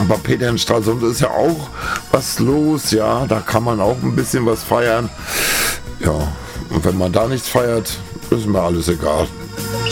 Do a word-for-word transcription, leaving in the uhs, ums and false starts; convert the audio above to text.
Aber Peter in Stralsund ist ja auch was los, ja, da kann man auch ein bisschen was feiern. Ja, und wenn man da nichts feiert, ist mir alles egal.